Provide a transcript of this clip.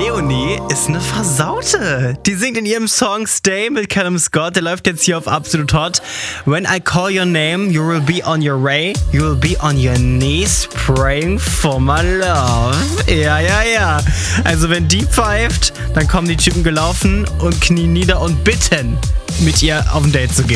Leonie ist eine Versaute. Die singt in ihrem Song Stay mit Callum Scott. Der läuft jetzt hier auf Absolut Hot. When I call your name, you will be on your way. You will be on your knees praying for my love. Ja. Also wenn die pfeift, dann kommen die Typen gelaufen und knien nieder und bitten, mit ihr auf ein Date zu gehen.